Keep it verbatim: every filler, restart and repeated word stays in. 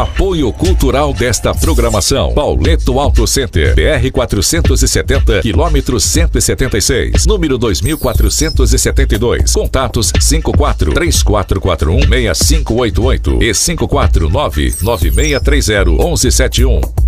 Apoio cultural desta programação: Pauleto Auto Center, B R quatrocentos e setenta, quilômetro cento e setenta e seis, número dois mil quatrocentos e setenta e dois. Contatos cinco quatro três quatro quatro um seis cinco oito oito e cinco quatro nove nove seis três zero um um sete um.